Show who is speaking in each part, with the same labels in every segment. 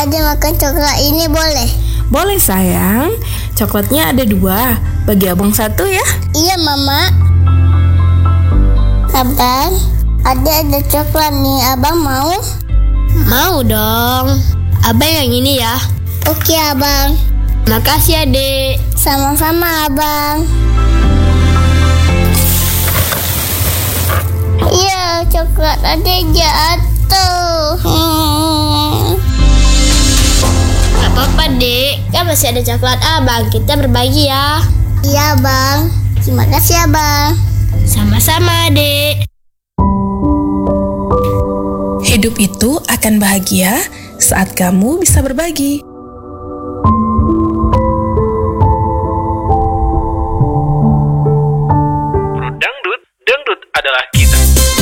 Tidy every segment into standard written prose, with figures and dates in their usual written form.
Speaker 1: Ade makan coklat ini boleh?
Speaker 2: Boleh sayang, coklatnya ada 2, bagi abang 1 ya.
Speaker 1: Iya Mama. Abang, Ade ada coklat nih, abang mau?
Speaker 3: Mau dong. Abang yang ini ya.
Speaker 1: Oke abang.
Speaker 3: Makasih Adek.
Speaker 1: Sama-sama abang. Iya, coklat Ade jatuh.
Speaker 3: Gak apa-apa Dek, kan masih ada coklat abang. Kita berbagi ya.
Speaker 1: Iya bang. Terima kasih abang.
Speaker 3: Sama-sama Dek.
Speaker 2: Hidup itu akan bahagia saat kamu bisa berbagi.
Speaker 4: Dangdut adalah kita.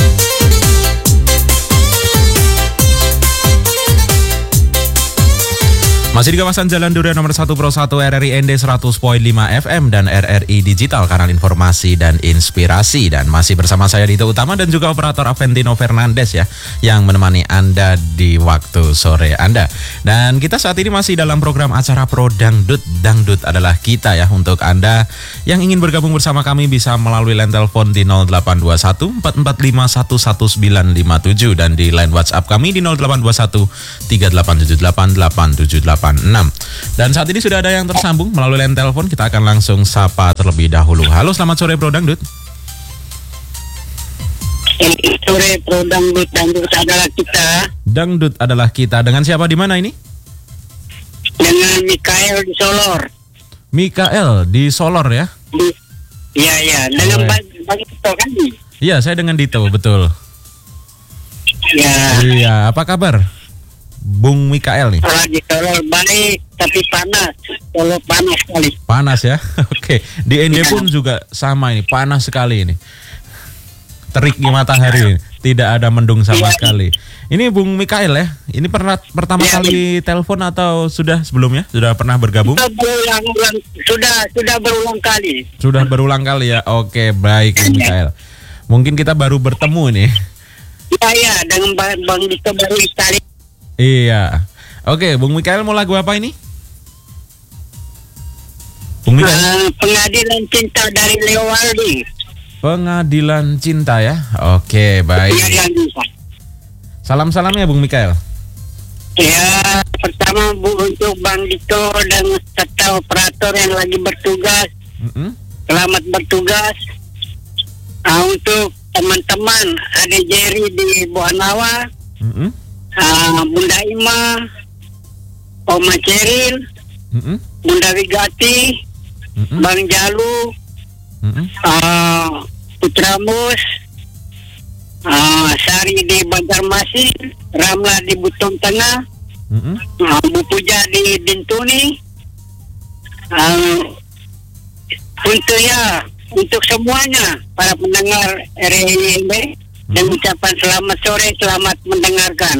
Speaker 4: Masih di kawasan Jalan Durian nomor 1 Pro 1 RRI ND 100.5 FM dan RRI Digital, kanal informasi dan inspirasi. Dan masih bersama saya Dito Utama dan juga operator Aventino Fernandes ya, yang menemani Anda di waktu sore Anda. Dan kita saat ini masih dalam program acara Pro Dangdut. Dangdut adalah kita ya. Untuk Anda yang ingin bergabung bersama kami bisa melalui line telepon di 0821 445 11957 dan di line WhatsApp kami di 0821 3878 878. Dan saat ini sudah ada yang tersambung melalui line telepon. Kita akan langsung sapa terlebih dahulu. Halo, selamat sore Pro Dangdut.
Speaker 5: Sore Pro Dangdut. Dangdut adalah kita.
Speaker 4: Dangdut adalah kita. Dengan siapa di mana ini?
Speaker 5: Dengan Mikael di Solor.
Speaker 4: Mikael di Solor ya?
Speaker 5: Iya. Dengan Bang Dito kan?
Speaker 4: Iya, saya dengan Dito, betul.
Speaker 5: Ya.
Speaker 4: Iya, apa kabar Bung Mikael nih?
Speaker 5: Lagi Solor baik, tapi panas. Solor panas sekali.
Speaker 4: Panas ya? Oke. Di ND pun juga sama ini, panas sekali ini. Teriknya matahari, tidak ada mendung sama sekali. Ini Bung Mikael ya? Ini pertama kali telepon atau sudah sebelumnya? Sudah pernah bergabung?
Speaker 5: Sudah berulang kali.
Speaker 4: Sudah berulang kali ya? Oke, baik Bung Mikael. Mungkin kita baru bertemu nih.
Speaker 5: Iya, dengan Bang Dito baru sekali.
Speaker 4: Iya. Oke, Bung Mikael mau lagu apa ini? Bung Mikael?
Speaker 5: Pengadilan Cinta dari Leo Waldi.
Speaker 4: Pengadilan Cinta ya. Oke, baik. Salam-salamnya Bung Mikael.
Speaker 5: Ya, pertama untuk Bang Dito dan serta operator yang lagi bertugas. Selamat bertugas. Untuk teman-teman ada Jerry di Buanawa, Bunda Ima, Oma Ceril, Bunda Wigati, Bang Jalu, Putra Mus, Sari di Banjarmasin, Ramla di Butung Tengah, Bu Puja di Dintuni. Untuk semuanya para pendengar RRI dan ucapan selamat sore, selamat mendengarkan.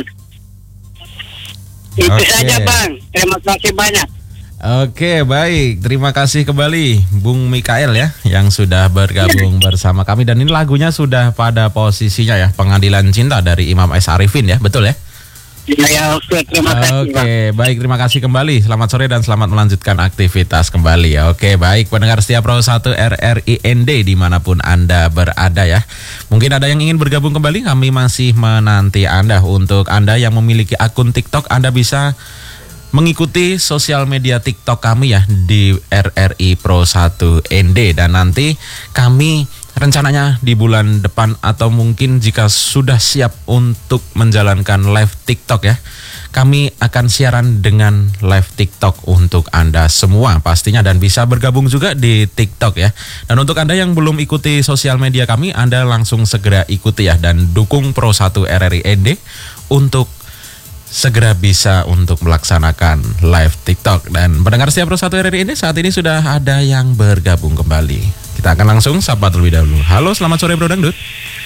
Speaker 5: Itu saja Bang, terima kasih banyak.
Speaker 4: Oke, baik, terima kasih kembali Bung Mikael ya, yang sudah bergabung bersama kami. Dan ini lagunya sudah pada posisinya ya, Pengadilan Cinta dari Imam S. Arifin ya, betul ya?
Speaker 5: Ya, oke, terima kasih.
Speaker 4: Oke, baik, terima kasih kembali. Selamat sore dan selamat melanjutkan aktivitas kembali ya. Oke, baik, pendengar setia Pro 1 RRI ND dimanapun Anda berada ya. Mungkin ada yang ingin bergabung kembali, kami masih menanti Anda. Untuk Anda yang memiliki akun TikTok, Anda bisa mengikuti sosial media TikTok kami ya di RRI Pro 1 ND. Dan nanti kami rencananya di bulan depan atau mungkin jika sudah siap untuk menjalankan live TikTok ya, kami akan siaran dengan live TikTok untuk Anda semua pastinya, dan bisa bergabung juga di TikTok ya. Dan untuk Anda yang belum ikuti sosial media kami, Anda langsung segera ikuti ya, dan dukung Pro 1 RRI ND untuk segera bisa untuk melaksanakan live TikTok. Dan pendengar setia Pro 1 RRI ini saat ini sudah ada yang bergabung kembali. Kita akan langsung sapa terlebih dahulu. Halo, selamat sore Bro Dangdut.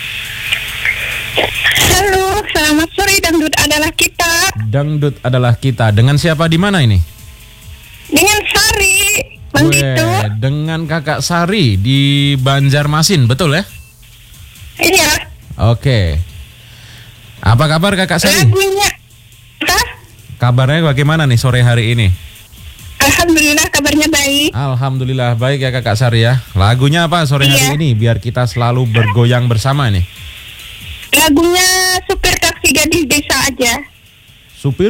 Speaker 6: Halo, selamat sore. Dangdut adalah kita.
Speaker 4: Dangdut adalah kita. Dengan siapa di mana ini?
Speaker 6: Dengan Sari, Bang Dito.
Speaker 4: Dengan Kakak Sari di Banjarmasin, betul ya?
Speaker 6: Iya.
Speaker 4: Oke. Apa kabar Kakak Sari?
Speaker 6: Lagunya,
Speaker 4: Kabarnya bagaimana nih sore hari ini?
Speaker 6: Alhamdulillah kabarnya baik.
Speaker 4: Alhamdulillah baik ya Kakak Sari ya. Lagunya apa sore hari ini biar kita selalu bergoyang bersama nih?
Speaker 6: Lagunya Supir Taksi Gadis Desa aja.
Speaker 4: Supir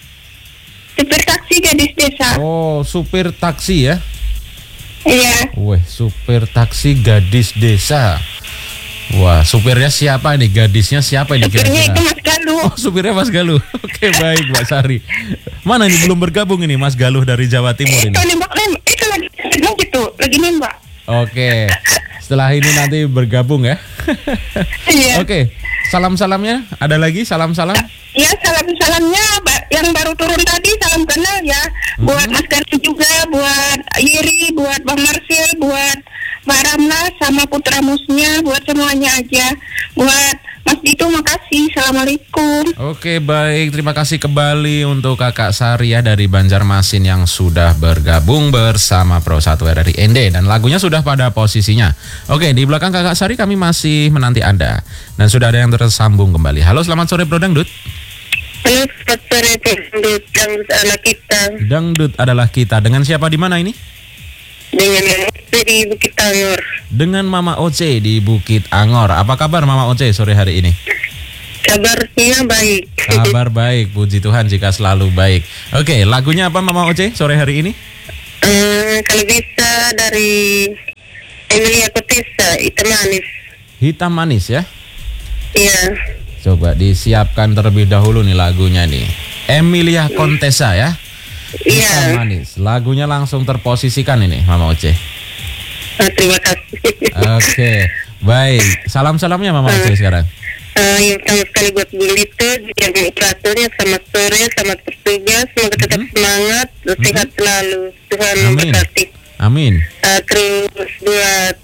Speaker 6: Taksi Gadis Desa.
Speaker 4: Oh, supir taksi ya.
Speaker 6: Iya.
Speaker 4: Weh, supir taksi gadis desa. Wah, supirnya siapa nih? Gadisnya siapa ini
Speaker 6: Supirnya
Speaker 4: kira-kira?
Speaker 6: itu Mas Galuh.
Speaker 4: Oh, supirnya Mas Galuh. Oke, baik Mbak Sari. Mana ini belum bergabung ini Mas Galuh dari Jawa Timur ini?
Speaker 6: Itu nembak itu lagi nembak.
Speaker 4: Oke. Setelah ini nanti bergabung ya.
Speaker 6: Iya.
Speaker 4: Oke. Salam-salamnya ada lagi salam-salam?
Speaker 6: Ya salamnya yang baru turun tadi salam kenal ya. Buat Mas Galuh juga, buat Iri, buat Bang Marsil, buat Mbak Ramla sama Putra Musnya, buat semuanya aja. Buat Mas Dito makasih. Assalamualaikum.
Speaker 4: Oke, baik. Terima kasih kembali untuk Kakak Saria dari Banjarmasin yang sudah bergabung bersama Pro 1 RRI ND dan lagunya sudah pada posisinya. Oke, di belakang Kakak Sari kami masih menanti Anda dan sudah ada yang tersambung kembali. Halo, selamat sore Bro Dangdut.
Speaker 6: Halo, selamat sore Dangdut. Dangdut adalah kita.
Speaker 4: Dangdut adalah kita. Dengan siapa di mana ini?
Speaker 6: Dengan di Bukit Angor.
Speaker 4: Dengan Mama Oce di Bukit Angor. Apa kabar Mama Oce sore hari ini?
Speaker 6: Kabarnya baik.
Speaker 4: Kabar baik, puji Tuhan jika selalu baik. Oke, lagunya apa Mama Oce sore hari ini?
Speaker 6: Kalau bisa dari Emilia Contessa, Hitam Manis.
Speaker 4: Hitam Manis ya.
Speaker 6: Iya.
Speaker 4: Coba disiapkan terlebih dahulu nih lagunya nih. Emilia Contessa ya.
Speaker 6: Iya.
Speaker 4: Hitam Manis. Lagunya langsung terposisikan ini Mama Oce.
Speaker 6: Terima kasih.
Speaker 4: Oke, baik. Salam-salamnya Mama Oce sekarang.
Speaker 6: Yang pertama sekali buat Bu Lito, yang operatornya selamat sore, selamat bertugas, semoga tetap semangat, sehat selalu, Tuhan
Speaker 4: Amin.
Speaker 6: memberkati.
Speaker 4: Amin.
Speaker 6: Terus buat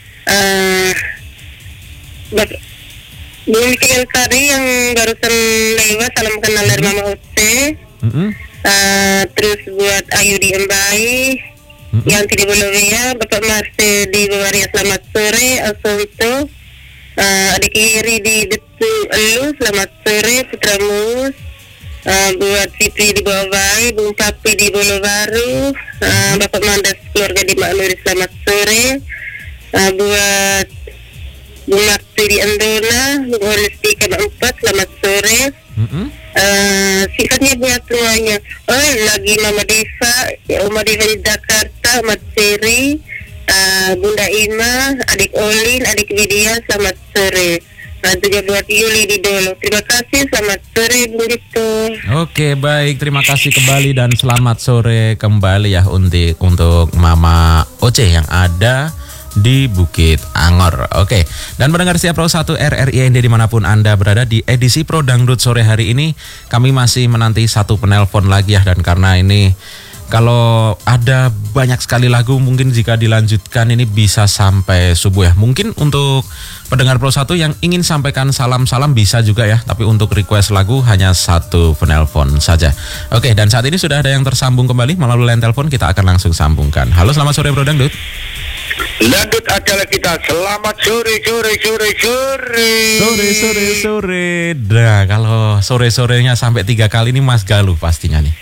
Speaker 6: Bu Mikael Sari yang barusan lewat, salam kenal dari Mama Oce. Terus buat Ayu di Embai, yang tidak boleh ya, Bapak Marse di Bawaria selamat sore, Asonto. Adik Iri di Detu Elu selamat sore, Putra Mus. Buat Fitri di Bawai, Bung Papi di Bolo Baru, Bapak Mandas keluarga di Maknuri selamat sore. Buat Bung Makti di Andona, Bung Horis di K4 selamat sore. Sifatnya buat semuanya. Lagi Mama Deva, Oma Deva di Jakarta, Mat Seri, Bunda Ima, adik Olin, adik Widya, selamat sore. Juga buat Yuli di Dolo. Terima kasih, selamat sore Bu Dito.
Speaker 4: Oke, baik. Terima kasih kembali dan selamat sore kembali ya untuk Mama Oce yang ada di Bukit Angor. Oke, dan pendengar setia Pro 1 RRI ND dimanapun Anda berada, di edisi Pro Dangdut sore hari ini kami masih menanti satu penelpon lagi ya, dan karena ini kalau ada banyak sekali lagu mungkin jika dilanjutkan ini bisa sampai subuh ya. Mungkin untuk pendengar Pro 1 yang ingin sampaikan salam-salam bisa juga ya, tapi untuk request lagu hanya satu penelpon saja. Oke, dan saat ini sudah ada yang tersambung kembali melalui line telepon, kita akan langsung sambungkan. Halo, selamat sore Bro Dangdut.
Speaker 7: Dangdut adalah kita. Selamat sore.
Speaker 4: Nah, kalau sore-sorenya sampai 3 kali ini Mas Galuh pastinya nih.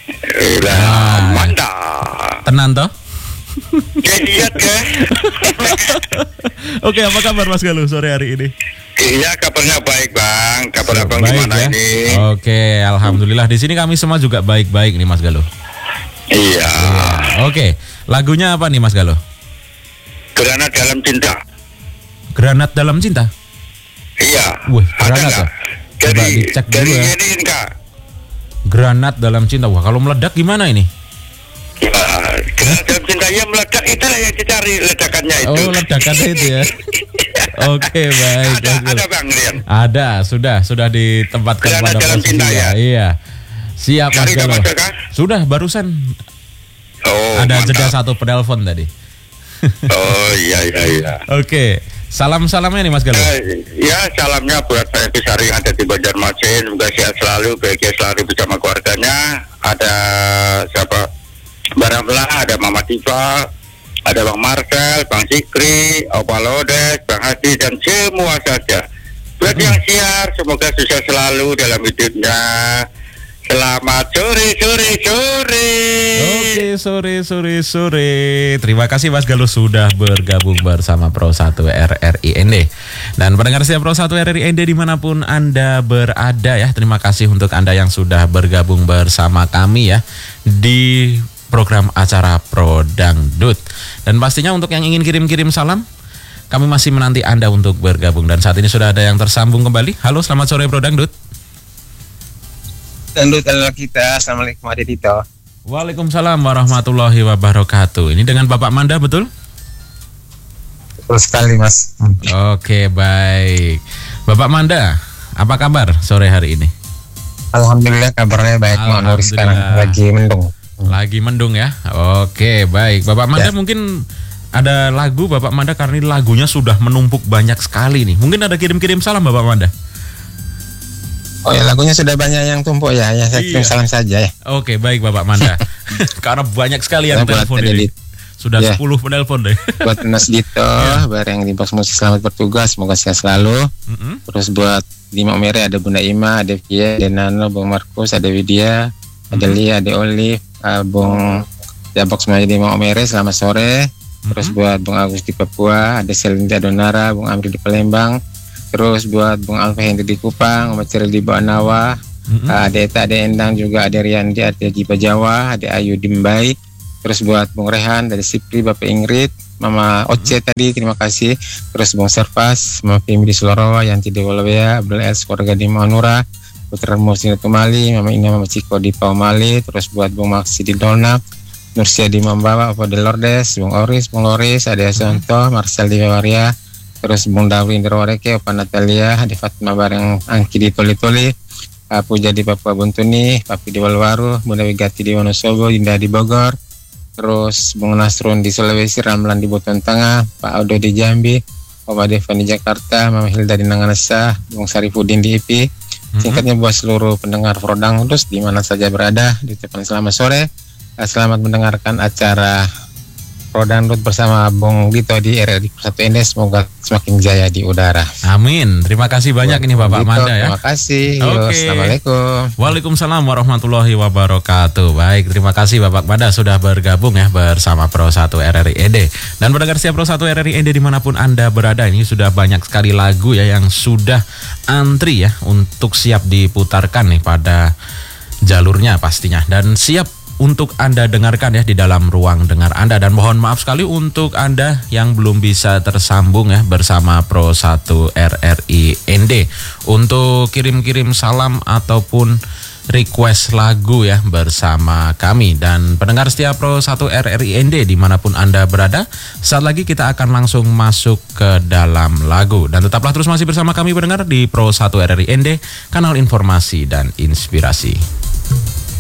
Speaker 7: Mantap.
Speaker 4: Tenan toh?
Speaker 7: Lihat ya.
Speaker 4: Oke, apa kabar Mas Galuh sore hari ini?
Speaker 7: Iya, kabarnya baik Bang. Kabar Abang
Speaker 4: Baik
Speaker 7: gimana
Speaker 4: ya?
Speaker 7: ini?
Speaker 4: Oke, alhamdulillah di sini kami semua juga baik-baik nih Mas Galuh.
Speaker 7: Iya.
Speaker 4: Oke, lagunya apa nih Mas Galuh?
Speaker 7: Granat dalam cinta.
Speaker 4: Granat dalam cinta?
Speaker 7: Iya.
Speaker 4: Wih,
Speaker 7: Ada
Speaker 4: granat
Speaker 7: nggak?
Speaker 4: ya? Coba dicek dulu ya.
Speaker 7: Dari ini Kak.
Speaker 4: Granat dalam cinta. Wah, kalau meledak gimana ini?
Speaker 7: Granat dalam cintanya meledak, itulah yang dicari ledakannya itu.
Speaker 4: Oh, ledakannya itu ya. Oke, baik.
Speaker 7: Ada Bang Rian.
Speaker 4: Ada, sudah ditempatkan
Speaker 7: Granat
Speaker 4: pada
Speaker 7: dalam cinta
Speaker 4: posisinya.
Speaker 7: ya?
Speaker 4: Iya. Siap Mas
Speaker 7: Cari
Speaker 4: Galuh.
Speaker 7: dapat, Kak?
Speaker 4: Sudah barusan
Speaker 7: Oh,
Speaker 4: ada
Speaker 7: mantap.
Speaker 4: jeda satu penelpon tadi.
Speaker 7: Oh, iya.
Speaker 4: Oke. Salam-salamnya nih Mas Galuh.
Speaker 7: Ya, salamnya buat saya Besari yang ada di Banjarmasin. Semoga sehat selalu, bahagia selalu bersama keluarganya. Ada siapa? Baramlah, ada Mama Tifa, ada Bang Marcel, Bang Sikri, Opa Lodes, Bang Hadi, dan semua saja. Buat yang siar, semoga sukses selalu dalam hidupnya. selamat sore.
Speaker 4: Oke, sore. Terima kasih Mas Galuh sudah bergabung bersama Pro 1 RRIND. Dan pendengar setia Pro 1 RRIND dimanapun Anda berada ya, terima kasih untuk Anda yang sudah bergabung bersama kami ya di program acara Pro Dangdut. Dan pastinya untuk yang ingin kirim-kirim salam, kami masih menanti Anda untuk bergabung. Dan saat ini sudah ada yang tersambung kembali. Halo, selamat sore Pro Dangdut.
Speaker 8: Dangdut adalah kita. Assalamualaikum Ade Dito.
Speaker 4: Waalaikumsalam warahmatullahi wabarakatuh. Ini dengan Bapak Manda, betul?
Speaker 8: Betul sekali, Mas.
Speaker 4: Oke, baik. Bapak Manda, apa kabar sore hari ini?
Speaker 8: Alhamdulillah kabarnya baik. Mau sekarang lagi mendung.
Speaker 4: Lagi mendung ya. Oke, baik. Bapak Manda mungkin ada lagu Bapak Manda, karena ini lagunya sudah menumpuk banyak sekali nih. Mungkin ada kirim-kirim salam Bapak Manda.
Speaker 8: Oh ya, lagunya sudah banyak yang tumpuk ya. Ya saya kirim salam saja ya.
Speaker 4: Oke, baik Bapak Manda. Karena banyak sekali yang telepon ini. Sudah 10 penelpon deh.
Speaker 8: Buat Mas Dito, bareng di Box Musik selamat bertugas, semoga sehat selalu. Terus buat di Mak Mere ada Bunda Ima, ada Via, ada Nano, Bung Markus, ada Widya, ada Lia, ada Olive, Bung Box Maya di Mak Mere, selamat sore. Terus buat Bung Agus di Papua, ada Selinda Donara, Bung Amri di Palembang. Terus buat Bung Alfa Henry di Kupang, Mbak Ceril di Banawa, ada Eta, ada Endang juga, ada Riandi, ada Jipa Jawa, ada Ayu di Mbai. Terus buat Bung Rehan dari Sipri, Bapak Ingrid, Mama Oce tadi, terima kasih. Terus Bung Servas, Mama Fimi di Sularawa, Yanti di Walawea, Abdul Els, keluarga di Manura, Putra Musni Tumali, Mama Ina, Mama Ciko di Paumali. Terus buat Bung Maksi di Dolna, Nursia di Mambawa, Opo de Lourdes, Bung Oris, Bung Loris, ada Sonto, Marcel di Wawaria. Terus Bung Dawri di Rawareke, Opa Natalia, ada Fatima bareng Angki di Toli-Toli, Puja di Papua Buntuni, Papi di Walwaru, Bunda Wigati di Wonosobo, Dinda di Bogor. Terus Bung Nasrun di Sulawesi, Ramlan di Buton Tengah, Pak Audo di Jambi, Opa Devan di Jakarta, Mama Hilda di Nanganesa, Bung Sarifudin di IP. Singkatnya buat seluruh pendengar Pro Dangdut di mana saja berada, diucapkan selamat sore. Selamat mendengarkan acara Pro Dangdut bersama Bung Dito di RRI 1 ND, semoga semakin jaya di udara.
Speaker 4: Amin. Terima kasih banyak ini Bapak Manda ya.
Speaker 8: Terima kasih. Assalamualaikum.
Speaker 4: Waalaikumsalam warahmatullahi wabarakatuh. Baik, terima kasih Bapak Manda sudah bergabung ya bersama Pro 1 RRI ND. Dan pendengar setia Pro 1 RRI ND dimanapun Anda berada, ini sudah banyak sekali lagu ya yang sudah antri ya untuk siap diputarkan nih pada jalurnya pastinya, dan siap untuk Anda dengarkan ya di dalam ruang dengar Anda. Dan mohon maaf sekali untuk Anda yang belum bisa tersambung ya bersama Pro 1 RRI ND untuk kirim-kirim salam ataupun request lagu ya bersama kami. Dan pendengar setia Pro 1 RRI ND dimanapun Anda berada, saat lagi kita akan langsung masuk ke dalam lagu. Dan tetaplah terus masih bersama kami pendengar di Pro 1 RRI ND, kanal informasi dan inspirasi.